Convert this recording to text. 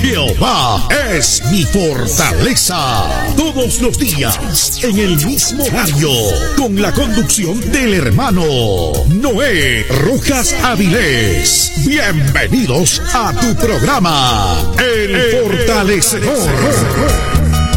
Jehová es mi fortaleza. Todos los días, en el mismo horario, con la conducción del hermano Noé Rojas Avilés. Bienvenidos a tu programa, El Fortalecedor.